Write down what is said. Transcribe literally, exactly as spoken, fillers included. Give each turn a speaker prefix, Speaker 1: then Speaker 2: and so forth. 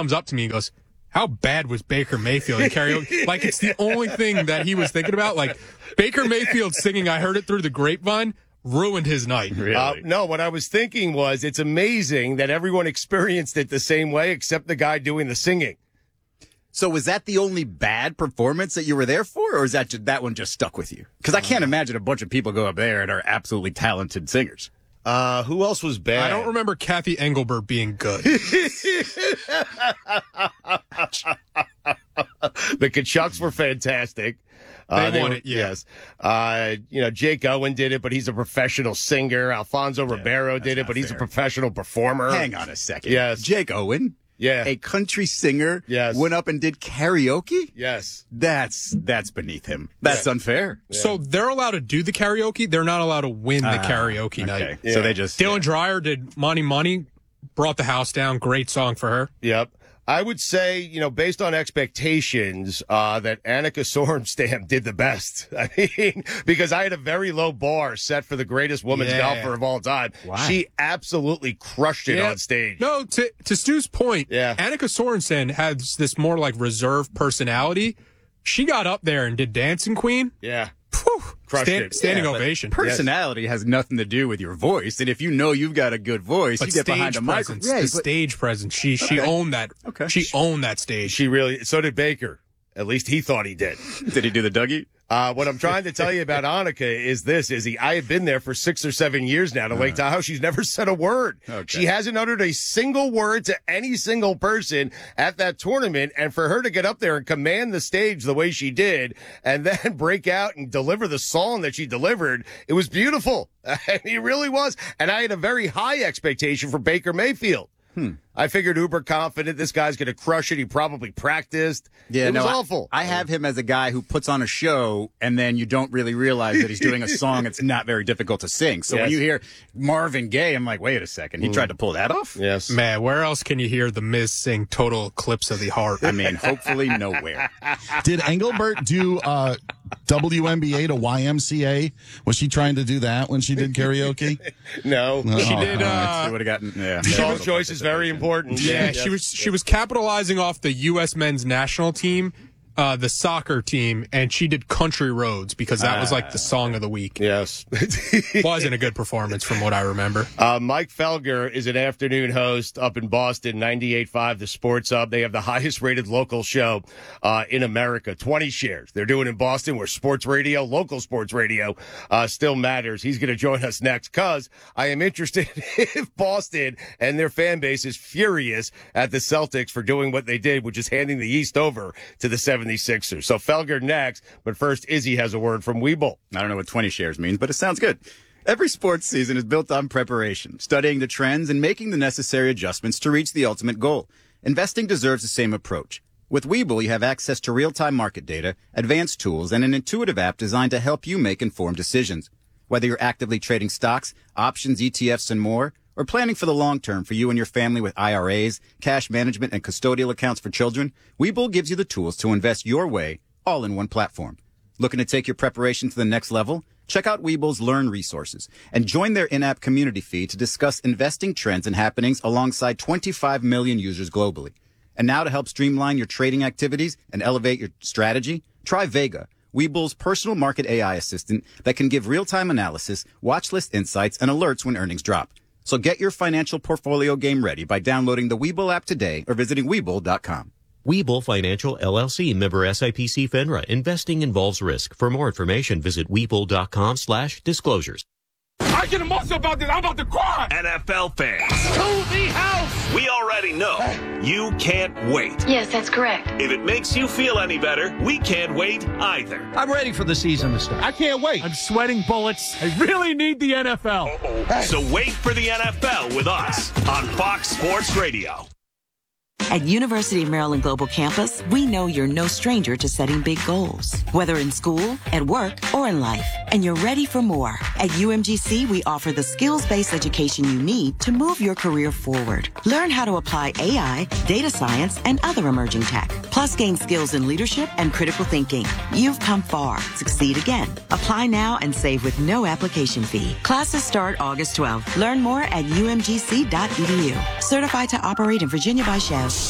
Speaker 1: comes up to me and goes, how bad was Baker Mayfield in karaoke? Like, it's the only thing that he was thinking about. Like, Baker Mayfield singing I Heard It Through the Grapevine ruined his night.
Speaker 2: Really? Uh, no, what I was thinking was it's amazing that everyone experienced it the same way except the guy doing the singing.
Speaker 3: So was that the only bad performance that you were there for, or is that just, that one just stuck with you? Because I can't imagine a bunch of people go up there and are absolutely talented singers.
Speaker 2: Uh, who else was bad?
Speaker 1: I don't remember Kathy Engelbert being good.
Speaker 2: The Kachucks were fantastic. Uh,
Speaker 1: They,
Speaker 2: they
Speaker 1: won
Speaker 2: were,
Speaker 1: it, yeah.
Speaker 2: Yes. Uh, you know, Jake Owen did it, but he's a professional singer. Alfonso yeah, Ribeiro did it, but he's fair. a professional performer.
Speaker 3: Hang on a second.
Speaker 2: Yes.
Speaker 3: Jake Owen?
Speaker 2: Yeah.
Speaker 3: A country singer
Speaker 2: yes.
Speaker 3: went up and did karaoke?
Speaker 2: Yes.
Speaker 3: That's that's beneath him. That's yeah. unfair.
Speaker 1: Yeah. So they're allowed to do the karaoke. They're not allowed to win the uh, karaoke
Speaker 3: okay.
Speaker 1: night.
Speaker 3: Yeah. So they just...
Speaker 1: Dylan
Speaker 3: yeah.
Speaker 1: Dreyer did Money Money, brought the house down. Great song for her.
Speaker 2: Yep. I would say, you know, based on expectations, uh, that Annika Sorenstam did the best. I mean, because I had a very low bar set for the greatest women's
Speaker 1: yeah.
Speaker 2: golfer of all time.
Speaker 3: Why?
Speaker 2: She absolutely crushed it
Speaker 1: yeah.
Speaker 2: on stage.
Speaker 1: No, to, to Stu's point,
Speaker 2: yeah.
Speaker 1: Annika Sorenstam has this more like reserved personality. She got up there and did Dancing Queen.
Speaker 2: Yeah.
Speaker 1: Whew,
Speaker 2: crushed
Speaker 1: stand,
Speaker 2: it.
Speaker 1: Standing
Speaker 3: yeah,
Speaker 1: ovation.
Speaker 3: Personality yes. has nothing to do with your voice. And if you know you've got a good voice,
Speaker 1: but
Speaker 3: you get behind a microphone.
Speaker 1: Yeah, the
Speaker 3: but,
Speaker 1: stage presence. She she
Speaker 3: okay.
Speaker 1: owned that.
Speaker 3: Okay.
Speaker 1: She owned that stage.
Speaker 2: She really, so did Baker. At least he thought he did.
Speaker 3: Did he do the Dougie?
Speaker 2: Uh, what I'm trying to tell you about Annika is this, Izzy. I have been there for six or seven years now to Lake Tahoe. She's never said a word.
Speaker 3: Okay.
Speaker 2: She hasn't uttered a single word to any single person at that tournament. And for her to get up there and command the stage the way she did and then break out and deliver the song that she delivered, it was beautiful. It really was. And I had a very high expectation for Baker Mayfield. Hmm. I figured uber confident. This guy's going to crush it. He probably practiced.
Speaker 3: Yeah,
Speaker 2: it was
Speaker 3: no,
Speaker 2: awful.
Speaker 3: I, I have him as a guy who puts on a show, and then you don't really realize that he's doing a song that's not very difficult to sing. So
Speaker 2: yes.
Speaker 3: when you hear Marvin Gaye, I'm like, wait a second. He mm. tried to pull that off?
Speaker 2: Yes.
Speaker 1: Man, where else can you hear The Miz sing Total Eclipse of the Heart?
Speaker 3: I mean, hopefully nowhere.
Speaker 4: Did Engelbert do uh, W N B A to Y M C A? Was she trying to do that when she did karaoke?
Speaker 2: No.
Speaker 1: no. She did. Uh,
Speaker 3: she would have gotten, yeah.
Speaker 2: Song choice is very important.
Speaker 1: Yeah,
Speaker 2: yeah,
Speaker 1: she was she was capitalizing off the U S men's national team, uh, the soccer team, and she did Country Roads because that was like the song of the week.
Speaker 2: Yes.
Speaker 1: Wasn't a good performance from what I remember.
Speaker 2: Uh, Mike Felger is an afternoon host up in Boston, ninety-eight point five The Sports Hub. They have the highest rated local show uh, in America, twenty shares. They're doing in Boston where sports radio, local sports radio, uh, still matters. He's going to join us next because I am interested if Boston and their fan base is furious at the Celtics for doing what they did, which is handing the East over to the seventy-sixers. So Felger next, but first Izzy has a word from Webull.
Speaker 3: I don't know what twenty shares means, but it sounds good. Every sports season is built on preparation, studying the trends, and making the necessary adjustments to reach the ultimate goal. Investing deserves the same approach. With Webull, you have access to real-time market data, advanced tools, and an intuitive app designed to help you make informed decisions. Whether you're actively trading stocks, options, E T Fs, and more, or planning for the long term for you and your family with I R As, cash management, and custodial accounts for children, Webull gives you the tools to invest your way, all in one platform. Looking to take your preparation to the next level? Check out Webull's Learn resources and join their in-app community feed to discuss investing trends and happenings alongside twenty-five million users globally. And now to help streamline your trading activities and elevate your strategy, try Vega, Webull's personal market A I assistant that can give real-time analysis, watch list insights, and alerts when earnings drop. So get your financial portfolio game ready by downloading the Webull app today or visiting Webull dot com.
Speaker 5: Webull Financial, L L C, member S I P C FINRA. Investing involves risk. For more information, visit Webull dot com slash disclosures.
Speaker 6: I get emotional about this. I'm about to cry.
Speaker 7: N F L fans.
Speaker 6: To the house.
Speaker 7: We already know you can't wait.
Speaker 8: Yes, that's correct.
Speaker 7: If it makes you feel any better, we can't wait either.
Speaker 9: I'm ready for the season to start.
Speaker 6: I can't wait. I'm sweating bullets. I really need the N F L.
Speaker 7: Uh-oh. So wait for the N F L with us on Fox Sports Radio.
Speaker 10: At University of Maryland Global Campus, we know you're no stranger to setting big goals, whether in school, at work, or in life. And you're ready for more. At U M G C, we offer the skills-based education you need to move your career forward. Learn how to apply A I, data science, and other emerging tech. Plus, gain skills in leadership and critical thinking. You've come far. Succeed again. Apply now and save with no application fee. Classes start August twelfth. Learn more at U M G C dot E D U. Certified to operate in Virginia by Chev.